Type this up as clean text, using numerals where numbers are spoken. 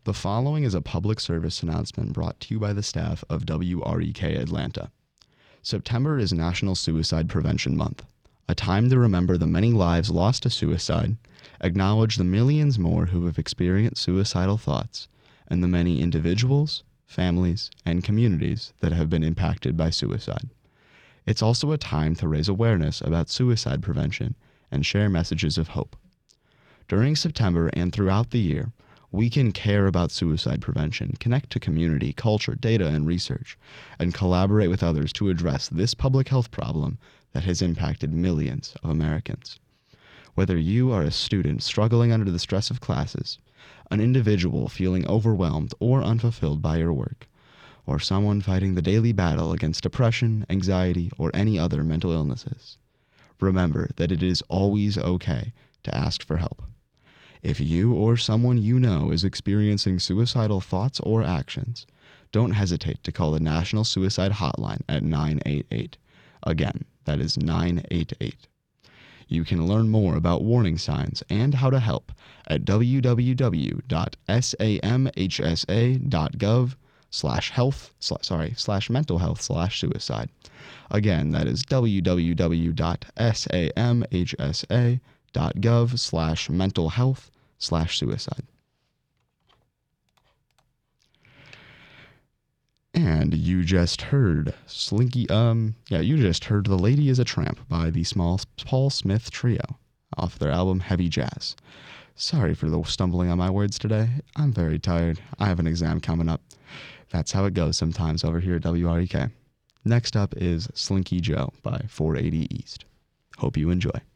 The following is a public service announcement brought to you by the staff of WREK Atlanta. September is National Suicide Prevention Month, a time to remember the many lives lost to suicide, acknowledge the millions more who have experienced suicidal thoughts, and the many individuals, families, and communities that have been impacted by suicide. It's also a time to raise awareness about suicide prevention and share messages of hope. During September and throughout the year, we can care about suicide prevention, connect to community, culture, data, and research, and collaborate with others to address this public health problem that has impacted millions of Americans. Whether you are a student struggling under the stress of classes, an individual feeling overwhelmed or unfulfilled by your work, or someone fighting the daily battle against depression, anxiety, or any other mental illnesses, remember that it is always okay to ask for help. If you or someone you know is experiencing suicidal thoughts or actions, don't hesitate to call the National Suicide Hotline at 988. Again, that is 988. You can learn more about warning signs and how to help at www.samhsa.gov/mental health/suicide. Again, that is www.samhsa.gov/mental health/suicide. And you just heard you just heard The Lady is a Tramp by the Small Paul Smith Trio off their album Heavy Jazz. Sorry for the stumbling on my words today. I'm very tired. I have an exam coming up. That's how it goes sometimes over here at WREK. Next up is Slinky Joe by 480 East. Hope you enjoy.